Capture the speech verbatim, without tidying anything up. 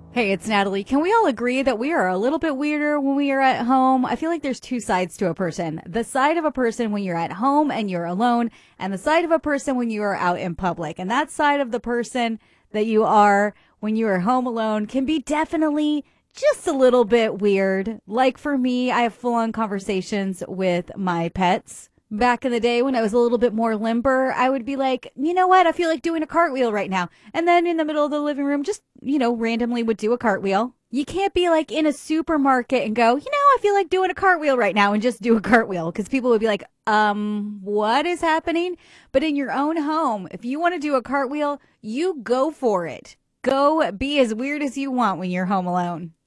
Hey, it's Natalie. Can we all agree that we are a little bit weirder when we are at home? I feel like there's two sides to a person. The side of a person when you're at home and you're alone, and the side of a person when you are out in public. And that side of the person that you are when you are home alone can be definitely just a little bit weird. Like for me, I have full on conversations with my pets. Back in the day when I was a little bit more limber, I would be like, you know what? I feel like doing a cartwheel right now. And then in the middle of the living room, just, you know, randomly would do a cartwheel. You can't be like in a supermarket and go, you know, I feel like doing a cartwheel right now and just do a cartwheel because people would be like, um, what is happening? But in your own home, if you want to do a cartwheel, you go for it. Go be as weird as you want when you're home alone.